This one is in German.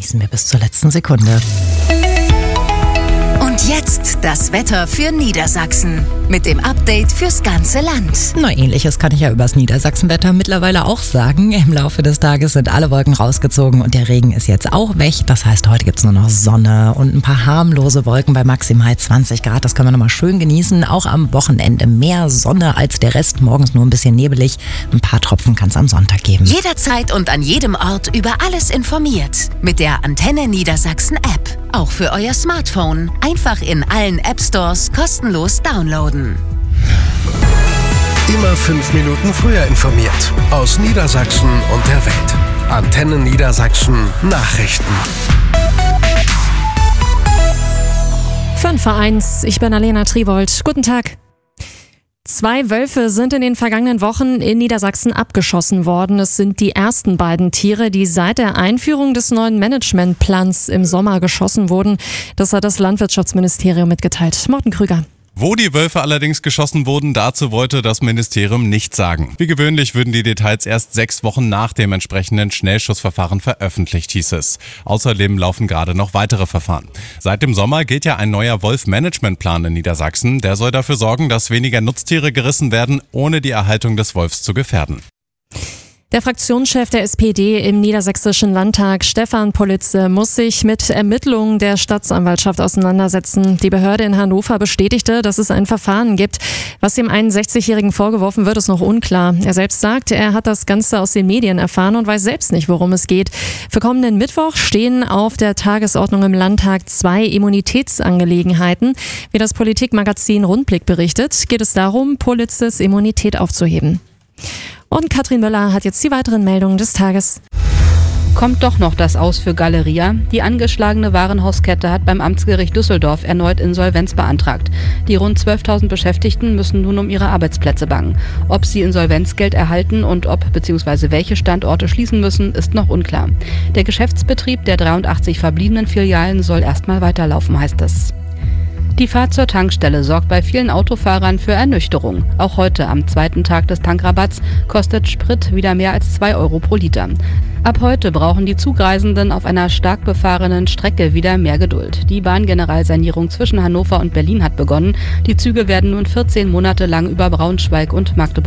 genießen wir bis zur letzten Sekunde. Und jetzt das Wetter für Niedersachsen mit dem Update fürs ganze Land. Ähnliches kann ich ja übers Niedersachsenwetter mittlerweile auch sagen. Im Laufe des Tages sind alle Wolken rausgezogen und der Regen ist jetzt auch weg. Das heißt, heute gibt es nur noch Sonne und ein paar harmlose Wolken bei maximal 20 Grad. Das können wir nochmal schön genießen. Auch am Wochenende mehr Sonne als der Rest. Morgens nur ein bisschen nebelig. Ein paar Tropfen kann es am Sonntag geben. Jederzeit und an jedem Ort über alles informiert. Mit der Antenne Niedersachsen App. Auch für euer Smartphone. Einfach in allen App-Stores kostenlos downloaden. Immer 5 Minuten früher informiert. Aus Niedersachsen und der Welt. Antenne Niedersachsen Nachrichten. 5:01, ich bin Alena Tribold. Guten Tag. 2 Wölfe sind in den vergangenen Wochen in Niedersachsen abgeschossen worden. Es sind die ersten beiden Tiere, die seit der Einführung des neuen Managementplans im Sommer geschossen wurden. Das hat das Landwirtschaftsministerium mitgeteilt. Morten Krüger. Wo die Wölfe allerdings geschossen wurden, dazu wollte das Ministerium nichts sagen. Wie gewöhnlich würden die Details erst 6 Wochen nach dem entsprechenden Schnellschussverfahren veröffentlicht, hieß es. Außerdem laufen gerade noch weitere Verfahren. Seit dem Sommer gilt ja ein neuer Wolf-Management-Plan in Niedersachsen. Der soll dafür sorgen, dass weniger Nutztiere gerissen werden, ohne die Erhaltung des Wolfs zu gefährden. Der Fraktionschef der SPD im Niedersächsischen Landtag, Stefan Politze, muss sich mit Ermittlungen der Staatsanwaltschaft auseinandersetzen. Die Behörde in Hannover bestätigte, dass es ein Verfahren gibt. Was dem 61-Jährigen vorgeworfen wird, ist noch unklar. Er selbst sagt, er hat das Ganze aus den Medien erfahren und weiß selbst nicht, worum es geht. Für kommenden Mittwoch stehen auf der Tagesordnung im Landtag 2 Immunitätsangelegenheiten. Wie das Politikmagazin Rundblick berichtet, geht es darum, Politzes Immunität aufzuheben. Und Katrin Möller hat jetzt die weiteren Meldungen des Tages. Kommt doch noch das Aus für Galeria. Die angeschlagene Warenhauskette hat beim Amtsgericht Düsseldorf erneut Insolvenz beantragt. Die rund 12.000 Beschäftigten müssen nun um ihre Arbeitsplätze bangen. Ob sie Insolvenzgeld erhalten und ob bzw. welche Standorte schließen müssen, ist noch unklar. Der Geschäftsbetrieb der 83 verbliebenen Filialen soll erstmal weiterlaufen, heißt es. Die Fahrt zur Tankstelle sorgt bei vielen Autofahrern für Ernüchterung. Auch heute, am 2. Tag des Tankrabatts, kostet Sprit wieder mehr als 2 Euro pro Liter. Ab heute brauchen die Zugreisenden auf einer stark befahrenen Strecke wieder mehr Geduld. Die Bahngeneralsanierung zwischen Hannover und Berlin hat begonnen. Die Züge werden nun 14 Monate lang über Braunschweig und Magdeburg